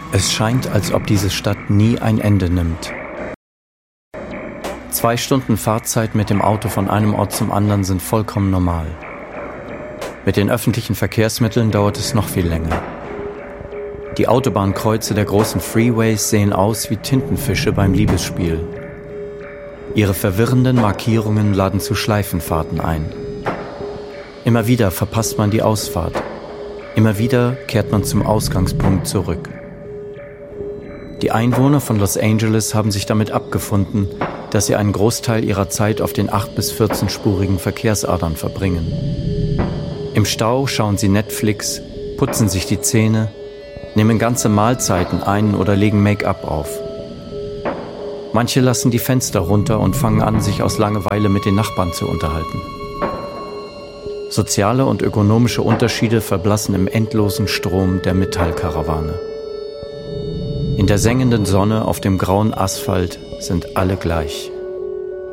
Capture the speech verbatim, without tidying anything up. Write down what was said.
Es scheint, als ob diese Stadt nie ein Ende nimmt. Zwei Stunden Fahrzeit mit dem Auto von einem Ort zum anderen sind vollkommen normal. Mit den öffentlichen Verkehrsmitteln dauert es noch viel länger. Die Autobahnkreuze der großen Freeways sehen aus wie Tintenfische beim Liebesspiel. Ihre verwirrenden Markierungen laden zu Schleifenfahrten ein. Immer wieder verpasst man die Ausfahrt. Immer wieder kehrt man zum Ausgangspunkt zurück. Die Einwohner von Los Angeles haben sich damit abgefunden, dass sie einen Großteil ihrer Zeit auf den acht bis vierzehn-spurigen Verkehrsadern verbringen. Im Stau schauen sie Netflix, putzen sich die Zähne, nehmen ganze Mahlzeiten ein oder legen Make-up auf. Manche lassen die Fenster runter und fangen an, sich aus Langeweile mit den Nachbarn zu unterhalten. Soziale und ökonomische Unterschiede verblassen im endlosen Strom der Metallkarawane. In der sengenden Sonne auf dem grauen Asphalt sind alle gleich.